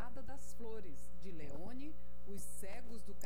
Estrada das Flores, de Leone, Os Cegos do